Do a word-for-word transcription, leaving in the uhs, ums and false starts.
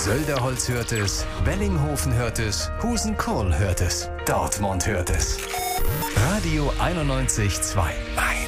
Sölderholz hört es, Wellinghofen hört es, Husenkohl hört es, Dortmund hört es. Radio einundneunzig Komma zwei.